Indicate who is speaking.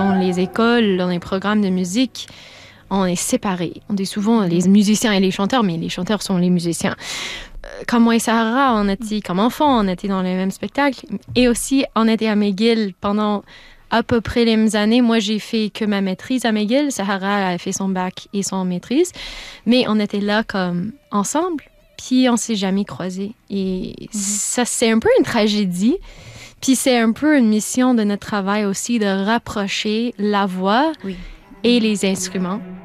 Speaker 1: dans les écoles, dans les programmes de musique, on est séparés. On est souvent les musiciens et les chanteurs, mais les chanteurs sont les musiciens. Comme moi et Sarah, on était comme enfants, on était dans les mêmes spectacles. Et aussi, on était à McGill pendant à peu près les mêmes années. Moi, j'ai fait que ma maîtrise à McGill. Sarah a fait son bac et son maîtrise. Mais on était là comme ensemble, puis on s'est jamais croisés. Et ça, c'est un peu une tragédie. Puis c'est un peu une mission de notre travail aussi de rapprocher la voix et les instruments.